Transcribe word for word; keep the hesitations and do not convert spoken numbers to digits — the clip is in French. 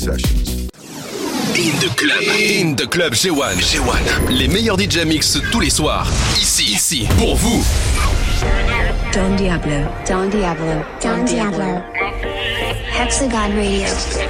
sessions. In the club, in the club G un, G un. Les meilleurs D J mix tous les soirs. Ici, ici, pour vous. Don Diablo, Don Diablo, Don Diablo, Hexagon Radio.